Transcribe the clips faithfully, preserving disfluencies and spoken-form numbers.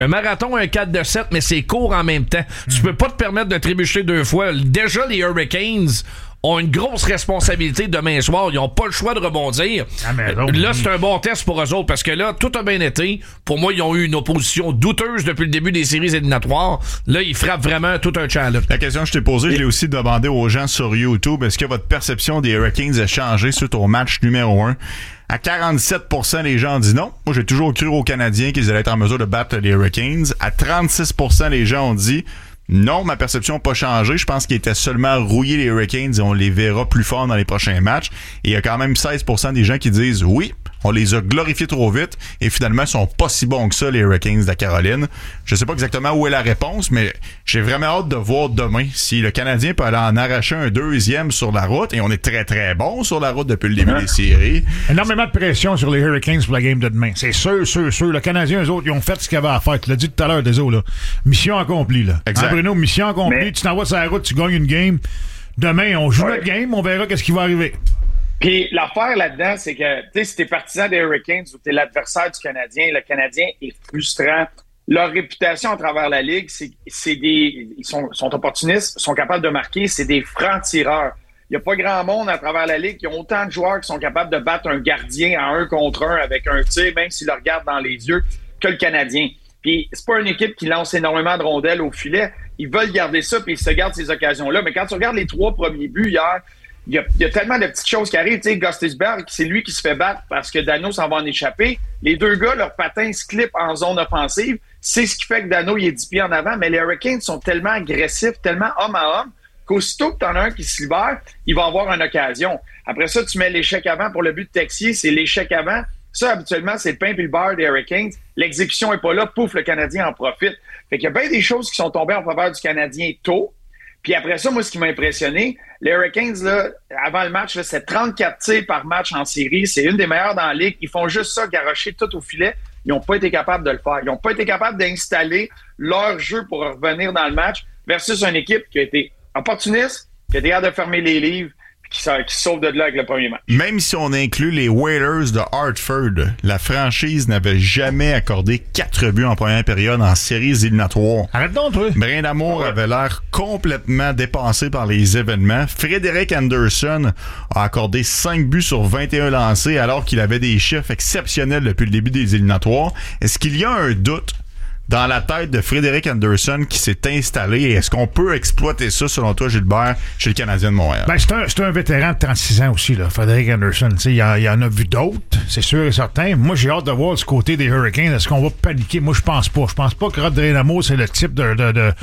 Un marathon, un quatre de sept, mais c'est court en même temps. Mm. Tu peux pas te permettre de trébucher deux fois. Déjà, les Hurricanes ont une grosse responsabilité demain soir. Ils n'ont pas le choix de rebondir. Ah, mais non, là, c'est un bon test pour eux autres parce que là, tout a bien été. Pour moi, ils ont eu une opposition douteuse depuis le début des séries éliminatoires. Là, ils frappent vraiment tout un challenge. La question que je t'ai posée, je l'ai aussi demandé aux gens sur YouTube. Est-ce que votre perception des Hurricanes a changé suite au match numéro un? À quarante-sept pour cent, les gens ont dit non. Moi, j'ai toujours cru aux Canadiens qu'ils allaient être en mesure de battre les Hurricanes. À trente-six pour cent, les gens ont dit non, ma perception n'a pas changé. Je pense qu'ils étaient seulement rouillés, les Hurricanes, et on les verra plus fort dans les prochains matchs. Et il y a quand même seize pour cent des gens qui disent oui, on les a glorifiés trop vite et finalement, ils sont pas si bons que ça, les Hurricanes de la Caroline. Je sais pas exactement où est la réponse, mais j'ai vraiment hâte de voir demain si le Canadien peut aller en arracher un deuxième sur la route. Et on est très, très bon sur la route depuis le début hein? des séries. Énormément de pression sur les Hurricanes pour la game de demain. C'est sûr, sûr, sûr. Le Canadien, eux autres, ils ont fait ce qu'ils avaient à faire. Tu l'as dit tout à l'heure, des autres, là. Mission accomplie, là. Exact. Hein, Bruno, mission accomplie. Mais... Tu t'envoies sur la route, tu gagnes une game. Demain, on joue ouais. notre game, on verra qu'est-ce qui va arriver. Puis l'affaire là-dedans, c'est que, tu sais, si t'es partisan des Hurricanes ou t'es l'adversaire du Canadien, le Canadien est frustrant. Leur réputation à travers la Ligue, c'est, c'est des... Ils sont, sont opportunistes, sont capables de marquer, c'est des francs-tireurs. Il n'y a pas grand monde à travers la Ligue qui ont autant de joueurs qui sont capables de battre un gardien à un contre un avec un tir, même s'il le regarde dans les yeux, que le Canadien. Puis c'est pas une équipe qui lance énormément de rondelles au filet. Ils veulent garder ça, puis ils se gardent ces occasions-là. Mais quand tu regardes les trois premiers buts hier, il y a, il y a tellement de petites choses qui arrivent. Tu sais, Gostisberg, c'est lui qui se fait battre parce que Dano s'en va en échapper. Les deux gars, leur patin se clip en zone offensive. C'est ce qui fait que Dano, il est dix pieds en avant. Mais les Hurricanes sont tellement agressifs, tellement homme à homme, qu'aussitôt que t'en as un qui se libère, il va avoir une occasion. Après ça, tu mets l'échec avant pour le but de Texier. C'est l'échec avant. Ça, habituellement, c'est le pain et le beurre des Hurricanes. L'exécution est pas là. Pouf, le Canadien en profite. Fait qu'il y a bien des choses qui sont tombées en faveur du Canadien tôt. Puis après ça, moi, ce qui m'a impressionné, les Hurricanes, là, avant le match, là, c'est trente-quatre tirs par match en série. C'est une des meilleures dans la Ligue. Ils font juste ça, garrocher tout au filet. Ils n'ont pas été capables de le faire. Ils n'ont pas été capables d'installer leur jeu pour revenir dans le match versus une équipe qui a été opportuniste, qui a été capable de fermer les livres, qui, qui sauve de là avec le premier match. Même si on inclut les Whalers de Hartford, la franchise n'avait jamais accordé quatre buts en première période en séries éliminatoires. Arrête donc, toi! Brindamour ouais. avait l'air complètement dépensé par les événements. Frédéric Anderson a accordé cinq buts sur vingt et un lancés alors qu'il avait des chiffres exceptionnels depuis le début des éliminatoires. Est-ce qu'il y a un doute dans la tête de Frédéric Anderson qui s'est installé? Et est-ce qu'on peut exploiter ça, selon toi, Gilbert, chez le Canadien de Montréal? Ben, c'est un, c'est un vétéran de trente-six ans aussi, là, Frédéric Anderson. Il y, y en a vu d'autres, c'est sûr et certain. Moi, j'ai hâte de voir du côté des Hurricanes. Est-ce qu'on va paniquer? Moi, je pense pas. Je pense pas que Rod Brindamour, c'est le type de... de, de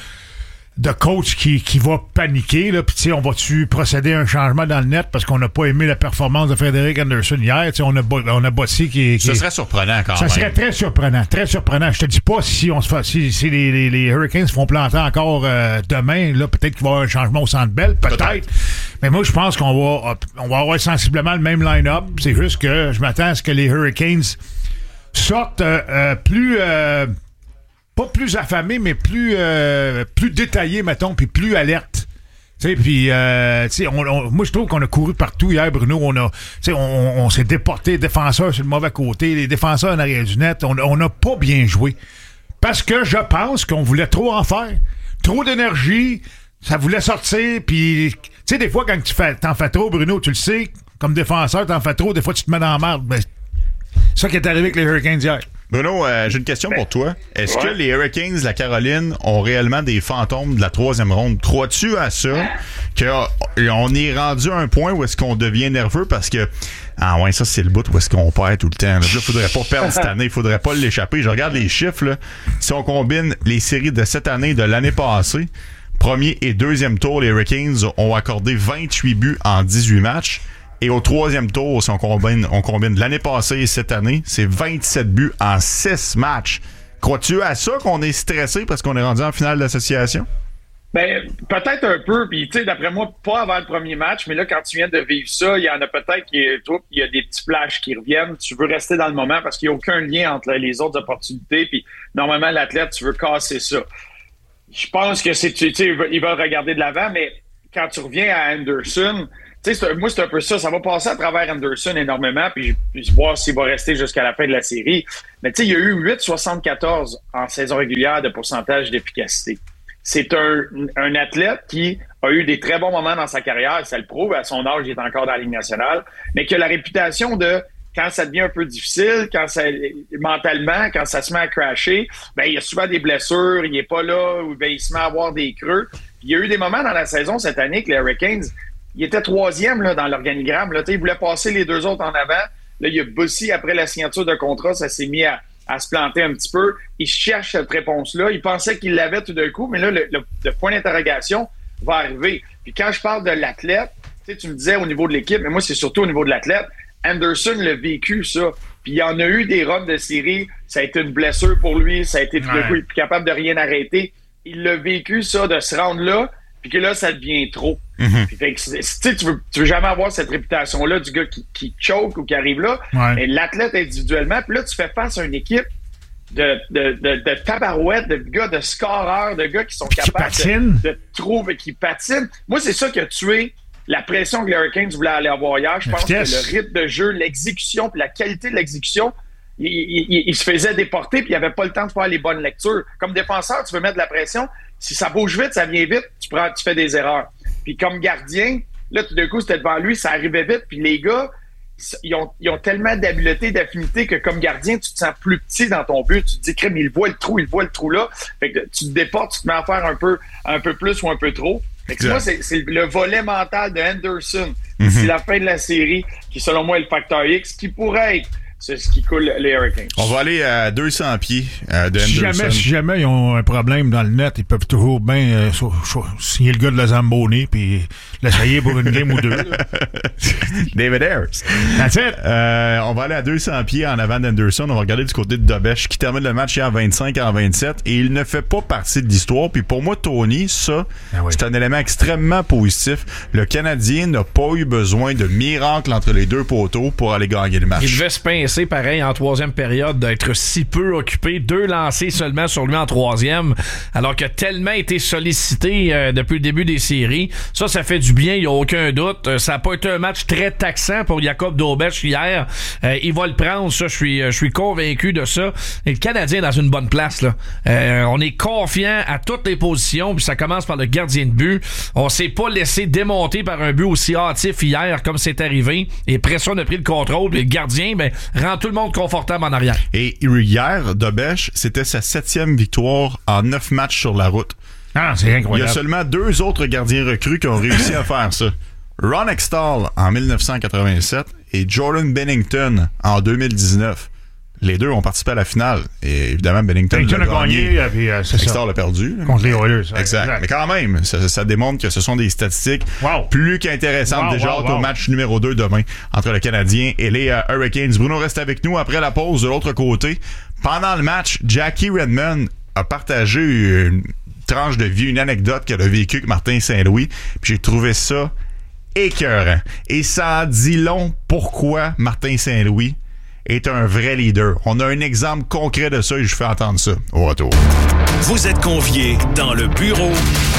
de coach qui, qui va paniquer, là, puis tu sais, on va-tu procéder à un changement dans le net parce qu'on n'a pas aimé la performance de Frédéric Anderson hier, tu sais, on a, on a Bossy qui, qui... Ce serait surprenant quand ça même. Ça serait très surprenant, très surprenant. Je te dis pas si on se fait, si, si les, les, les Hurricanes se font planter encore euh, demain, là, peut-être qu'il va y avoir un changement au Centre Bell, peut-être. peut-être. Mais moi, je pense qu'on va, on va avoir sensiblement le même line-up. C'est juste que je m'attends à ce que les Hurricanes sortent euh, euh, plus... Euh, pas plus affamé, mais plus euh, plus détaillé, mettons, puis plus alerte. Tu sais, puis, euh, tu sais, on, on, moi, je trouve qu'on a couru partout hier, Bruno. On a, tu sais, on, on s'est déporté, les défenseurs sur le mauvais côté, les défenseurs en arrière du net. On n'a pas bien joué. Parce que je pense qu'on voulait trop en faire. Trop d'énergie, ça voulait sortir, puis, tu sais, des fois, quand tu fais, t'en fais trop, Bruno, tu le sais, comme défenseur, t'en fais trop, des fois, tu te mets dans la merde. Ben, c'est ça qui est arrivé avec les Hurricanes hier. Bruno, euh, j'ai une question pour toi. Est-ce ouais. que les Hurricanes de la Caroline ont réellement des fantômes de la troisième ronde? Crois-tu à ça? Qu'on est rendu à un point où est-ce qu'on devient nerveux parce que ah ouais, ça c'est le bout où est-ce qu'on perd tout le temps. Là, il faudrait pas perdre cette année, il faudrait pas l'échapper. Je regarde les chiffres, là. Si on combine les séries de cette année et de l'année passée, premier et deuxième tour, les Hurricanes ont accordé vingt-huit buts en dix-huit matchs. Et au troisième tour, si on combine, on combine l'année passée et cette année, c'est vingt-sept buts en six matchs. Crois-tu à ça qu'on est stressé parce qu'on est rendu en finale d'association? Ben, peut-être un peu. Puis, tu sais, d'après moi, pas avant le premier match, mais là, quand tu viens de vivre ça, il y en a peut-être qui, toi, il y a des petits flashs qui reviennent. Tu veux rester dans le moment parce qu'il n'y a aucun lien entre les autres opportunités. Puis, normalement, l'athlète, tu veux casser ça. Je pense que c'est, tu sais, il va regarder de l'avant, mais quand tu reviens à Anderson, tu sais, moi, c'est un peu ça. Ça va passer à travers Anderson énormément, puis, puis voir s'il va rester jusqu'à la fin de la série. Mais tu sais, il y a eu huit virgule soixante-quatorze en saison régulière de pourcentage d'efficacité. C'est un, un athlète qui a eu des très bons moments dans sa carrière, ça le prouve, à son âge, il est encore dans la Ligue nationale, mais qui a la réputation de, quand ça devient un peu difficile, quand ça, mentalement, quand ça se met à crasher, ben, il y a souvent des blessures, il n'est pas là, ou ben, il se met à avoir des creux. Puis, il y a eu des moments dans la saison cette année que les Hurricanes, il était troisième là, dans l'organigramme. Là, il voulait passer les deux autres en avant. Là, il y a Bossy, après la signature de contrat, ça s'est mis à, à se planter un petit peu. Il cherche cette réponse-là. Il pensait qu'il l'avait tout d'un coup, mais là, le, le, le point d'interrogation va arriver. Puis quand je parle de l'athlète, tu me disais au niveau de l'équipe, mais moi, c'est surtout au niveau de l'athlète. Anderson l'a vécu, ça. Puis il y en a eu des runs de série. Ça a été une blessure pour lui. Ça a été tout d'un coup, il est plus capable de rien arrêter. Il l'a vécu, ça, de se rendre là, puis que là, ça devient trop. Mm-hmm. Puis fait que, tu veux, tu veux jamais avoir cette réputation-là du gars qui, qui choke ou qui arrive là. Ouais. Mais l'athlète individuellement, puis là, tu fais face à une équipe de, de, de, de tabarouettes, de gars, de scoreurs, de gars qui sont qui capables patinent. de, de trouver, qui patinent. Moi, c'est ça qui a tué la pression que les Hurricanes voulaient aller avoir hier. Je pense que le rythme de jeu, l'exécution, puis la qualité de l'exécution, il, il, il se faisait déporter, puis il n'y avait pas le temps de faire les bonnes lectures. Comme défenseur, tu veux mettre de la pression. Si ça bouge vite, ça vient vite, tu prends, tu fais des erreurs. Puis comme gardien, là, tout d'un coup, c'était devant lui, ça arrivait vite. Puis les gars, ils ont, ils ont tellement d'habileté, d'affinité que comme gardien, tu te sens plus petit dans ton but. Tu te dis, crème, il voit le trou, il voit le trou là. Fait que tu te déportes, tu te mets à faire un peu, un peu plus ou un peu trop. Fait que moi, c'est, c'est le volet mental de Anderson. Mm-hmm. C'est la fin de la série qui, selon moi, est le facteur X, qui pourrait être c'est ce qui coule les Hurricanes. On va aller à deux cents pieds euh, de si Anderson. Jamais, si jamais ils ont un problème dans le net, ils peuvent toujours bien euh, so, so, signer le gars de la Zamboni puis l'essayer pour une game ou deux. David Ayers. That's it. Euh, on va aller à deux cents pieds en avant d'Anderson. On va regarder du côté de Dobèche qui termine le match hier vingt-cinq à vingt-sept et il ne fait pas partie de l'histoire. Puis pour moi, Tony, ça, ah oui. c'est un élément extrêmement positif. Le Canadien n'a pas eu besoin de miracle entre les deux poteaux pour aller gagner le match. Il devait se pincer pareil en troisième période d'être si peu occupé, deux lancés seulement sur lui en troisième, alors qu'il a tellement été sollicité euh, depuis le début des séries. Ça, ça fait du bien, il n'y a aucun doute. Ça n'a pas été un match très taxant pour Jacob Dobèche hier. Euh, il va le prendre, ça, je suis je suis convaincu de ça. Et le Canadien est dans une bonne place, là. Euh, on est confiant à toutes les positions, puis ça commence par le gardien de but. On s'est pas laissé démonter par un but aussi hâtif hier comme c'est arrivé. Et pression a pris le contrôle, puis le gardien, ben, rend tout le monde confortable en arrière. Et hier, Dobèche, c'était sa septième victoire en neuf matchs sur la route. Ah, c'est incroyable. Il y a seulement deux autres gardiens recrues qui ont réussi à faire ça. Ron Extall en dix-neuf cent quatre-vingt-sept et Jordan Bennington en deux mille dix-neuf. Les deux ont participé à la finale. Et évidemment, Bennington, Bennington a gagné. gagné puis, euh, Extall a perdu. Contre les Oilers. Exact. exact. Mais quand même, ça, ça démontre que ce sont des statistiques wow. plus qu'intéressantes. Wow, Déjà, wow, wow. au match numéro deux demain entre le Canadien et les uh, Hurricanes. Bruno reste avec nous après la pause de l'autre côté. Pendant le match, Jackie Redmond a partagé une tranche de vie, une anecdote qu'elle a vécue avec Martin Saint-Louis. Puis j'ai trouvé ça écœurant. Et ça en dit long pourquoi Martin Saint-Louis est un vrai leader. On a un exemple concret de ça et je fais entendre ça au retour. Vous êtes conviés dans le bureau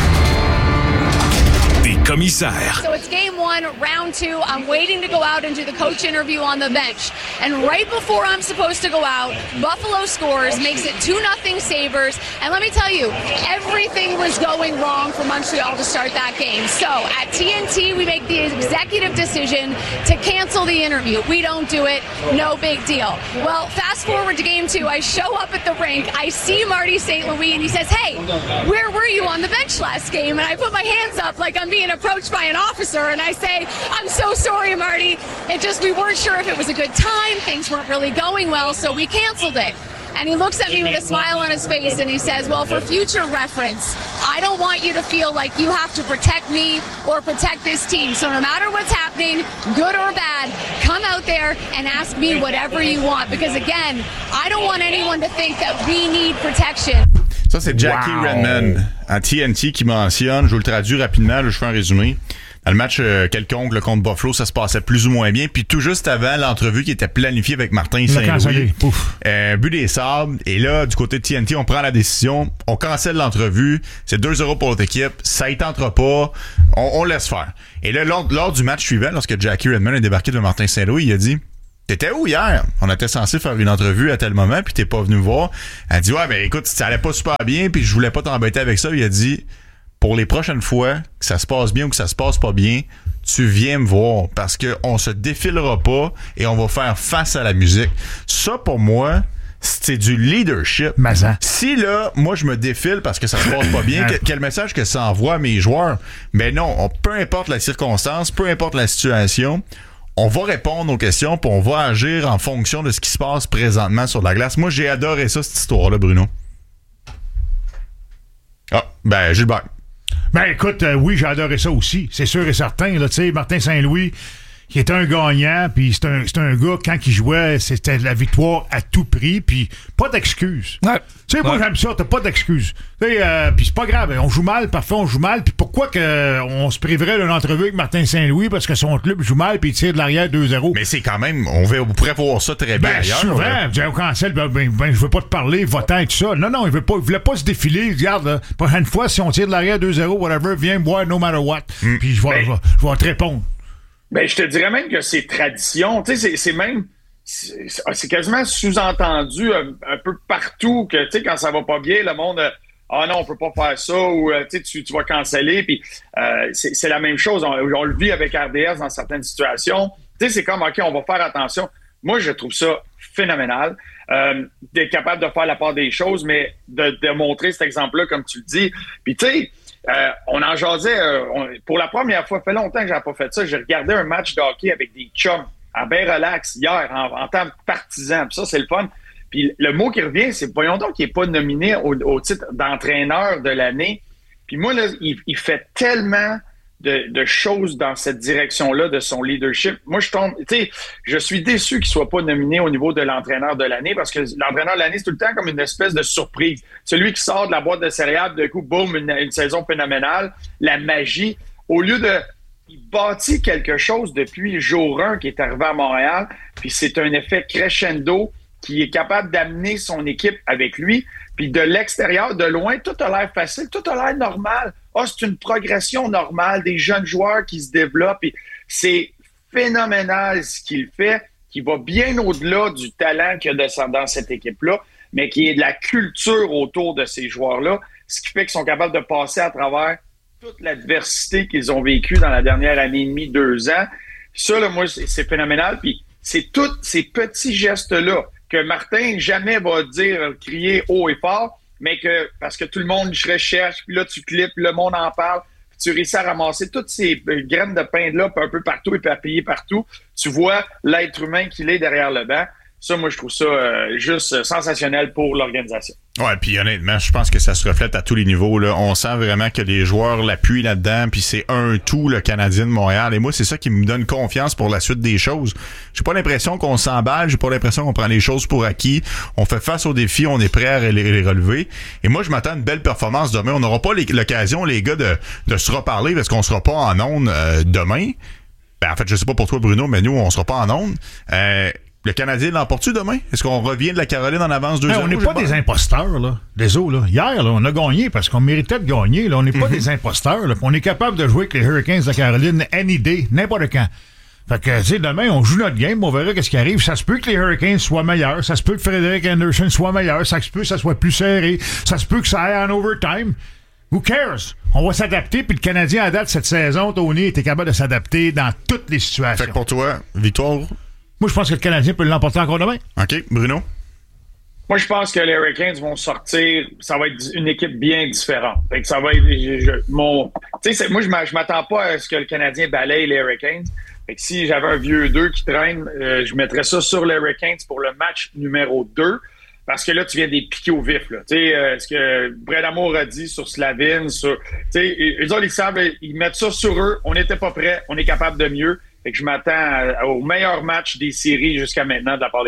des commissaires. So it's game one, round two. I'm waiting to go out and do the coach interview on the bench. And right before I'm supposed to go out, Buffalo scores, makes it two nothing Sabres. And let me tell you, everything was going wrong for Montreal to start that game. So at T N T, we make the executive decision to cancel the interview. We don't do it, no big deal. Well, fast forward to game two, I show up at the rink, I see Marty Saint Louis, and he says, hey, where were you on the bench last game? And I put my hands up like I'm being approached by an officer, and I say, I'm so sorry, Marty. It just, we weren't sure if it was a good time. Things weren't really going well, so we canceled it. And he looks at me with a smile on his face, and he says, well, for future reference, I don't want you to feel like you have to protect me or protect this team. So no matter what's happening, good or bad, come out there and ask me whatever you want. Because, again, I don't want anyone to think that we need protection. Ça, c'est Jackie wow. Redmond à T N T qui mentionne, je vous le traduis rapidement, là, je fais un résumé. le match euh, quelconque là, contre Buffalo, ça se passait plus ou moins bien. Puis tout juste avant l'entrevue qui était planifiée avec Martin Saint-Louis, euh, but des Sabres. Et là, du côté de T N T, on prend la décision. On cancelle l'entrevue. C'est deux zéro pour notre équipe. Ça y tentera pas. On, on laisse faire. Et là, lors, lors du match suivant, lorsque Jackie Redmond a débarqué de Martin Saint-Louis, il a dit... T'étais où hier? On était censé faire une entrevue à tel moment, puis t'es pas venu voir. Elle dit, ouais, ben écoute, ça allait pas super bien, puis je voulais pas t'embêter avec ça. Il a dit, pour les prochaines fois, que ça se passe bien ou que ça se passe pas bien, tu viens me voir, parce que on se défilera pas et on va faire face à la musique. Ça, pour moi, c'est du leadership. Mazan. Si là, moi, je me défile parce que ça se passe pas bien, que, quel message que ça envoie à mes joueurs? Mais non, on, peu importe la circonstance, peu importe la situation, on va répondre aux questions puis on va agir en fonction de ce qui se passe présentement sur la glace. Moi, j'ai adoré ça, cette histoire-là, Bruno. Ah, ben, Gilbert. Ben, écoute, euh, oui, j'ai adoré ça aussi. C'est sûr et certain. Là, tu sais, Martin Saint-Louis, qui est un gagnant, puis c'est un, c'est un gars, quand il jouait, c'était la victoire à tout prix, puis pas d'excuses. Ouais. Tu sais, moi, ouais. j'aime ça, t'as pas d'excuses. Tu sais, euh, puis c'est pas grave, on joue mal, parfois on joue mal, puis pourquoi que on se priverait d'une entrevue avec Martin Saint-Louis parce que son club joue mal, puis il tire de l'arrière deux zéro? Mais c'est quand même, on, va, on pourrait voir ça très bien ben, ailleurs. souvent, là. Jerry Cancel, ben, ben, ben, je veux pas te parler, votant et tout ça. Non, non, il veut pas, il voulait pas se défiler. Regarde, là, prochaine fois, si on tire de l'arrière deux zéro, whatever, viens me voir no matter what. Mm. Puis je vais, ben, je vais, je vais te répondre. Ben, je te dirais même que c'est tradition. Tu sais, c'est, c'est même... C'est, c'est quasiment sous-entendu un, un peu partout que, tu sais, quand ça va pas bien, le monde... Euh, ah non, on peut pas faire ça, ou euh, tu, tu vas canceller. Puis euh, c'est, c'est la même chose. On, on le vit avec R D S dans certaines situations. Tu sais, c'est comme, OK, on va faire attention. Moi, je trouve ça phénoménal euh, d'être capable de faire la part des choses, mais de, de montrer cet exemple-là, comme tu le dis. Puis tu sais... Euh, on en jasait, euh, on, pour la première fois, ça fait longtemps que j'avais pas fait ça, j'ai regardé un match de hockey avec des chums, en bien relax, hier, en, en tant que partisan, puis ça, c'est le fun. Puis le mot qui revient, c'est, voyons donc qu'il n'est pas nominé au, au titre d'entraîneur de l'année. Puis moi, là, il, il fait tellement de, de choses dans cette direction-là de son leadership. Moi, je tombe, tu sais, je suis déçu qu'il soit pas nominé au niveau de l'entraîneur de l'année parce que l'entraîneur de l'année, c'est tout le temps comme une espèce de surprise. Celui qui sort de la boîte de céréales, de coup, boum, une, une saison phénoménale, la magie. Au lieu de... Il bâtit quelque chose depuis le jour un qui est arrivé à Montréal, puis c'est un effet crescendo qui est capable d'amener son équipe avec lui. Puis de l'extérieur, de loin, tout a l'air facile, tout a l'air normal. Ah, oh, c'est une progression normale des jeunes joueurs qui se développent. Et c'est phénoménal ce qu'il fait, qui va bien au-delà du talent qu'il y a dans cette équipe-là, mais qui est de la culture autour de ces joueurs-là, ce qui fait qu'ils sont capables de passer à travers toute l'adversité qu'ils ont vécue dans la dernière année et demie, deux ans. Ça, là, moi, c'est, c'est phénoménal. Puis c'est tous ces petits gestes-là que Martin jamais va dire, crier haut et fort, mais que parce que tout le monde recherche, puis là, tu clips, le monde en parle, puis tu réussis à ramasser toutes ces graines de pain-là un peu partout, éparpillées partout. Tu vois l'être humain qu'il est derrière le banc. Ça, moi, je trouve ça euh, juste sensationnel pour l'organisation. Ouais, puis honnêtement, je pense que ça se reflète à tous les niveaux. Là. On sent vraiment que les joueurs l'appuient là-dedans, puis c'est un tout, le Canadien de Montréal. Et moi, c'est ça qui me donne confiance pour la suite des choses. J'ai pas l'impression qu'on s'emballe, j'ai pas l'impression qu'on prend les choses pour acquis. On fait face aux défis, on est prêt à les, les relever. Et moi, je m'attends à une belle performance demain. On n'aura pas les, l'occasion, les gars, de, de se reparler parce qu'on sera pas en ondes euh, demain. Ben, en fait, je sais pas pour toi, Bruno, mais nous, on sera pas en ondes. Euh, Le Canadien l'emporte-tu demain? Est-ce qu'on revient de la Caroline en avance deux zéro? Hey, on n'est pas des imposteurs, là. Désolé, là. Hier, là, on a gagné parce qu'on méritait de gagner. Là. On n'est pas mm-hmm. des imposteurs. Là. On est capable de jouer avec les Hurricanes de la Caroline any day, n'importe quand. Fait que, tu sais, demain, on joue notre game, on verra qu'est-ce qui arrive. Ça se peut que les Hurricanes soient meilleurs. Ça se peut que Frédéric Anderson soit meilleur. Ça se peut que ça soit plus serré. Ça se peut que ça aille en overtime. Who cares? On va s'adapter, puis le Canadien, à date, cette saison, Tony, était capable de s'adapter dans toutes les situations. Fait que pour toi, victoire... Moi, je pense que le Canadien peut l'emporter encore demain. OK. Bruno? Moi, je pense que les Hurricanes vont sortir. Ça va être une équipe bien différente. Fait que ça va être... Je, je, mon, tu sais, moi, je ne m'attends pas à ce que le Canadien balaye les Hurricanes. Fait que si j'avais un vieux deux qui traîne, euh, je mettrais ça sur les Hurricanes pour le match numéro deux. Parce que là, tu viens des piquer au vif. Là. Tu sais, euh, ce que Brad Amour a dit sur Slavin, sur... Tu sais, eux autres, ils savent, ils mettent ça sur eux. On n'était pas prêts. On est capable de mieux. Fait que je m'attends à, au meilleur match des séries jusqu'à maintenant de la part des Hurricanes.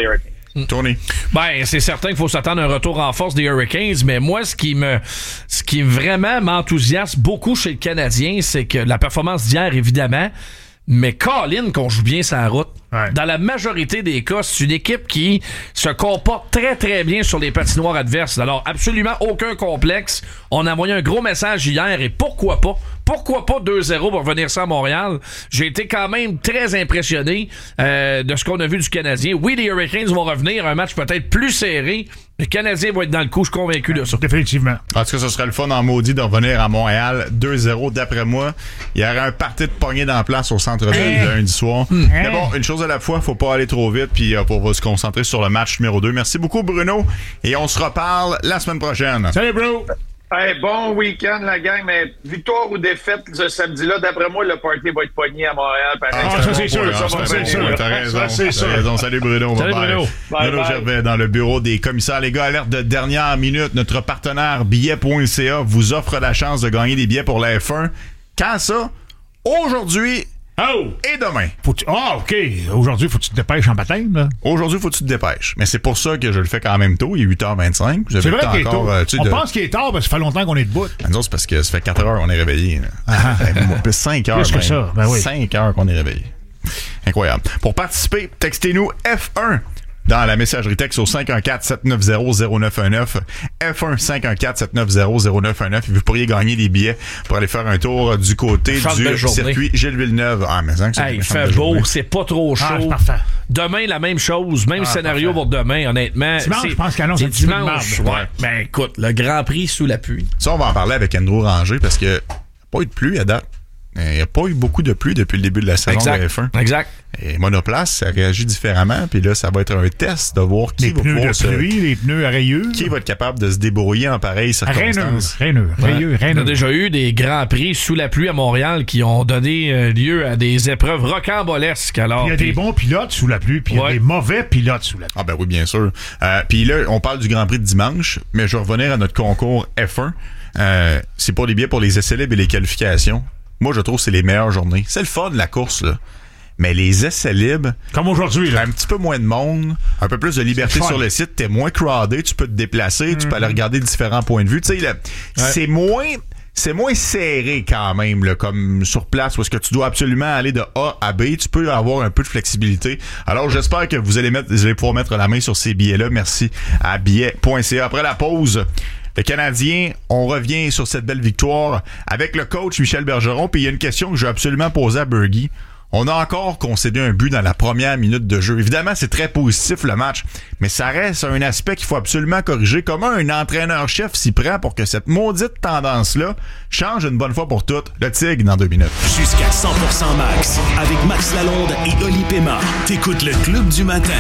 Tony. Ben, c'est certain qu'il faut s'attendre à un retour en force des Hurricanes, mais moi, ce qui me, ce qui vraiment m'enthousiasme beaucoup chez le Canadien, c'est que la performance d'hier, évidemment, mais Colin, qu'on joue bien sa route. Ouais. Dans la majorité des cas, c'est une équipe qui se comporte très, très bien sur les patinoires adverses. Alors, absolument aucun complexe. On a envoyé un gros message hier et pourquoi pas? Pourquoi pas deux zéro pour venir ça à Montréal? J'ai été quand même très impressionné euh, de ce qu'on a vu du Canadien. Oui, les Hurricanes vont revenir, un match peut-être plus serré. Le Canadien va être dans le coup, je suis convaincu de ça. Définitivement. En tout cas, ce serait le fun en maudit de revenir à Montréal deux zéro. D'après moi, il y aurait un party de pognée dans la place au centre-ville hey. lundi soir. Mmh. Mais bon, une chose à la fois, faut pas aller trop vite, puis euh, on va se concentrer sur le match numéro deux. Merci beaucoup, Bruno, et on se reparle la semaine prochaine. Salut, Bruno! Hey, bon week-end, la gang, mais victoire ou défaite ce samedi-là, d'après moi, le party va être pogné à Montréal. Pareil. Ah, ça, c'est sûr. Ça, ça, c'est sûr. T'as raison. Ça, c'est sûr. T'as raison. Salut, Bruno. Salut, Bruno. Bruno Gervais dans le bureau des commissaires. Les gars, alerte de dernière minute. Notre partenaire billets point c a vous offre la chance de gagner des billets pour la F un. Quand ça? Aujourd'hui. Oh! Et demain. Faut-tu... Ah, OK. Aujourd'hui, faut que tu te dépêches en baptême, là? Aujourd'hui, faut que tu te dépêches. Mais c'est pour ça que je le fais quand même tôt. Il est huit heures vingt-cinq. Vous avez c'est vrai qu'il est tôt. Euh, On de... pense qu'il est tard parce que ça fait longtemps qu'on est debout. Ben, nous, c'est parce que ça fait quatre heures qu'on est réveillé. Ah, plus cinq heures. Plus que ça. Ben oui. cinq heures qu'on est réveillé. Incroyable. Pour participer, textez-nous F un dans la messagerie texte au cinq un quatre, sept neuf zéro, zéro neuf un neuf. F un cinq un quatre, sept neuf zéro, zéro neuf un neuf. Et vous pourriez gagner des billets pour aller faire un tour du côté Chante du circuit Gilles Villeneuve. Ah, mais ça, hey, il fait beau, c'est pas trop chaud. Ah, c'est parfait. Demain, la même chose, même ah, scénario parfait. Pour demain, honnêtement. Dimanche, je pense qu'annonce c'est dimanche. Ouais. ouais. Ben écoute, le Grand Prix sous la pluie. Ça, on va en parler avec Andrew Ranger parce que pas eu de pluie à date. Il n'y a pas eu beaucoup de pluie depuis le début de la saison exact. de F un. Exact. Et Monoplace, ça réagit différemment. Puis là, ça va être un test de voir qui les va pneus pouvoir de se... pluie, les pneus à rayures. Qui va être capable de se débrouiller en pareille circonstance. Raineux, raineux, raineux. On a déjà eu des grands prix sous la pluie à Montréal qui ont donné lieu à des épreuves rocambolesques. Alors, il y a puis... des bons pilotes sous la pluie, puis il ouais. y a des mauvais pilotes sous la pluie. Ah ben oui, bien sûr. Euh, puis là, on parle du Grand Prix de dimanche, mais je vais revenir à notre concours F un. Euh, c'est pour les billets pour les essais libres et les qualifications. Moi, je trouve que c'est les meilleures journées. C'est le fun, la course, là. Mais les essais libres... Comme aujourd'hui, là. Un petit peu moins de monde, un peu plus de liberté sur le site. T'es moins crowded, tu peux te déplacer, mm-hmm. tu peux aller regarder différents points de vue. Tu sais, ouais. c'est moins... C'est moins serré quand même, là, comme sur place, où est-ce que tu dois absolument aller de A à B. Tu peux avoir un peu de flexibilité. Alors, j'espère que vous allez, mettre, vous allez pouvoir mettre la main sur ces billets-là. Merci à billets point c a. Après la pause... Le Canadien, on revient sur cette belle victoire avec le coach Michel Bergeron. Puis il y a une question que je vais absolument poser à Bergie. On a encore concédé un but dans la première minute de jeu. Évidemment, c'est très positif le match, mais ça reste un aspect qu'il faut absolument corriger. Comment un entraîneur-chef s'y prend pour que cette maudite tendance-là change une bonne fois pour toutes? Le Tigre dans deux minutes. Jusqu'à cent pour cent max, avec Max Lalonde et Oli Pema. T'écoutes le Club du matin.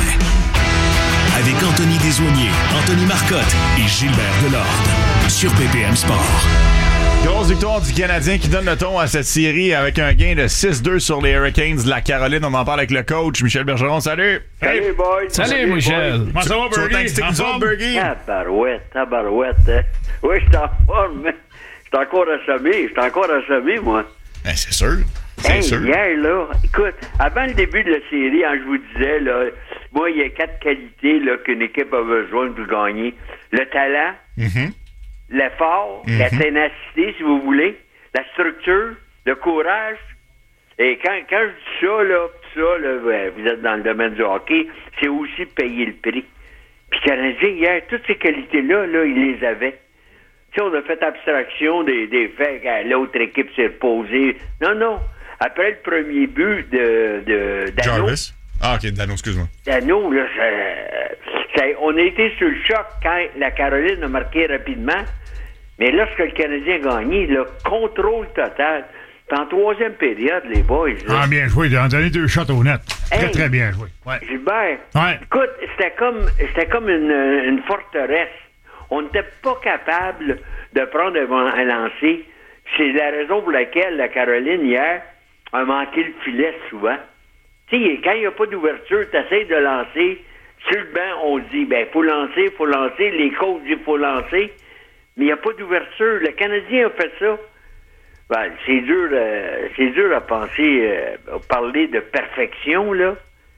Avec Anthony Desaulniers, Anthony Marcotte et Gilbert Delorde sur P P M Sport. Grosse victoire du Canadien qui donne le ton à cette série avec un gain de six deux sur les Hurricanes de la Caroline. On en parle avec le coach Michel Bergeron. Salut! Salut, hey. boys! Salut, Salut Michel! Comment ça va, Bergie? Tabarouette, tabarouette. Hein? Oui, je suis en forme. Je suis encore assommé. Je suis encore assommé, moi. Ben, c'est sûr. C'est hey, sûr. Hier, là, écoute, avant le début de la série, hein, je vous disais, là, moi, il y a quatre qualités là, qu'une équipe a besoin pour gagner. Le talent, mm-hmm. l'effort, mm-hmm. la ténacité, si vous voulez, la structure, le courage. Et quand, quand je dis ça, là, ça, là, ben, vous êtes dans le domaine du hockey, c'est aussi payer le prix. Puis le Canadien, hier, toutes ces qualités-là, là, il les avait. Tu sais, on a fait abstraction des, des faits que l'autre équipe s'est reposée. Non, non. Après le premier but de, de Dano... Jarvis? Ah, OK, Dano, excuse-moi. Dano, là, ça, ça, on a été sur le choc quand la Caroline a marqué rapidement. Mais lorsque le Canadien a gagné, le contrôle total. Puis en troisième période, les boys... Là, ah, bien joué. Ils ont donné deux shots au net. Très, hey, très bien joué. Ouais. Gilbert, ouais. écoute, c'était comme, c'était comme une, une forteresse. On n'était pas capable de prendre un lancer. C'est la raison pour laquelle la Caroline, hier, a manqué le filet souvent. Tu sais, quand il n'y a pas d'ouverture, tu essaies de lancer. Sur le banc, on dit, ben, faut lancer, faut lancer. Les coachs disent, faut lancer. Mais il n'y a pas d'ouverture. Le Canadien a fait ça. Ben, c'est dur, euh, c'est dur à penser, euh, à parler de perfection, là.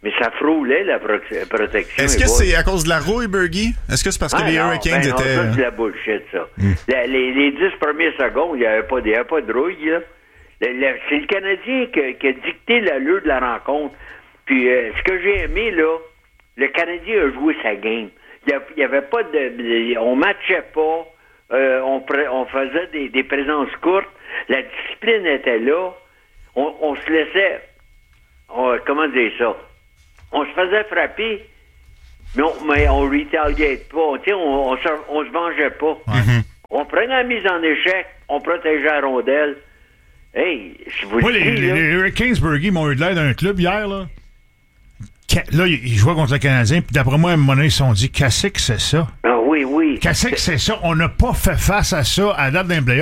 Mais ça frôlait la pro- protection. Est-ce que c'est à cause de la rouille, Bergie? Est-ce que c'est parce que ah, les non, Hurricanes ben non, étaient... ça, c'est de la bullshit, ça. Mm. La, les, les dix premières secondes, il n'y avait, avait pas de rouille, là. Le, le, c'est le Canadien qui, qui a dicté l'allure de la rencontre. Puis, euh, ce que j'ai aimé, là, le Canadien a joué sa game. Il n'y avait pas de... On matchait pas. Euh, on, pre, on faisait des, des présences courtes. La discipline était là. On, on se laissait... On, comment dire ça? On se faisait frapper, mais on, mais on retaliate pas. On, on, on, se, on se vengeait pas. Mm-hmm. On prenait la mise en échec, on protégeait la rondelle. Hey, je vous oui, le dis, les, les, les Hurricanes, Bergie, m'ont eu de l'air d'un club hier, là. Là, ils jouaient contre le Canadien, puis d'après moi, à un moment donné, ils se sont dit, qu'est-ce que c'est ça? Ah oui, oui. Qu'est-ce que c'est ça? On n'a pas fait face à ça à la date d'un